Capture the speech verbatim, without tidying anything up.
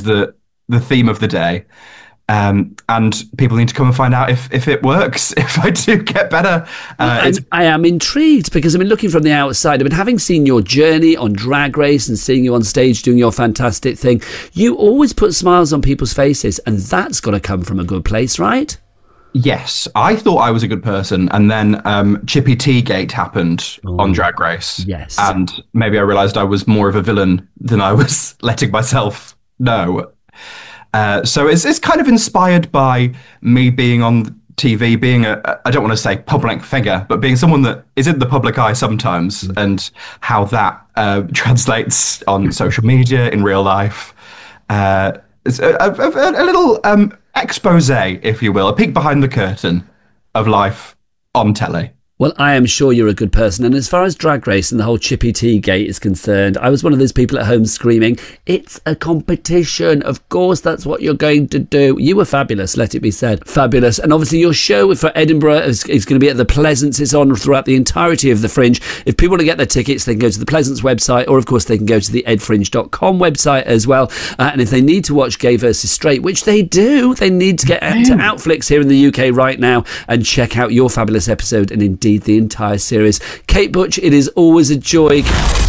the the theme of the day. Um, and people need to come and find out if, if it works, if I do get better. Uh, well, I am intrigued because, I mean, looking from the outside, I mean, having seen your journey on Drag Race and seeing you on stage doing your fantastic thing, you always put smiles on people's faces, and that's got to come from a good place, right? Yes, I thought I was a good person, and then um, Chippy Tea Gate happened oh, on Drag Race. Yes. And maybe I realised I was more of a villain than I was letting myself know. Uh, so it's it's kind of inspired by me being on T V, being a, I don't want to say public figure, but being someone that is in the public eye sometimes, mm. and how that uh, translates on social media, in real life. Uh, it's a, a, a, a little um, expose, if you will, a peek behind the curtain of life on telly. Well, I am sure you're a good person. And as far as Drag Race and the whole Chippy Tea Gate is concerned, I was one of those people at home screaming, it's a competition. Of course, that's what you're going to do. You were fabulous, let it be said. Fabulous. And obviously your show for Edinburgh is, is going to be at the Pleasance. It's on throughout the entirety of the Fringe. If people want to get their tickets, they can go to the Pleasance website, or of course they can go to the ed fringe dot com website as well. Uh, and if they need to watch Gay versus Straight, which they do, they need to get out to Outflix here in the U K right now and check out your fabulous episode and indeed the entire series. Kate Butch, it is always a joy.